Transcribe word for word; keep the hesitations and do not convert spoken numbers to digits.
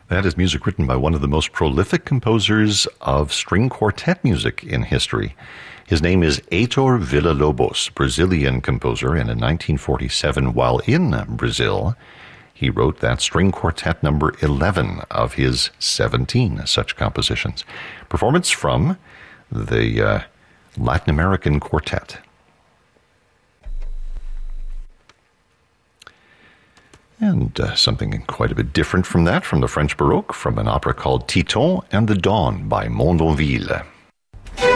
That is music written by one of the most prolific composers of string quartet music in history. His name is Heitor Villa-Lobos, Brazilian composer, and in nineteen forty-seven, while in Brazil, he wrote that string quartet number eleven of his seventeen such compositions. Performance from the uh, Latin American Quartet. And uh, something quite a bit different from that, from the French Baroque, from an opera called Titon and the Dawn by Mondonville.